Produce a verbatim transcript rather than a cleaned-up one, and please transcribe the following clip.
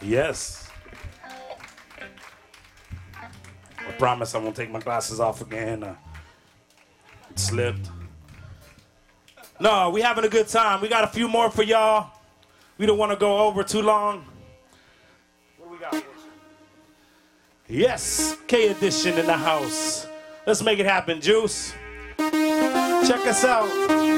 Yes. I promise I won't take my glasses off again. Uh, it slipped. No, we having a good time. We got a few more for y'all. We don't want to go over too long. What do we got? Yes, K Edition in the house. Let's make it happen, Juice. Check us out.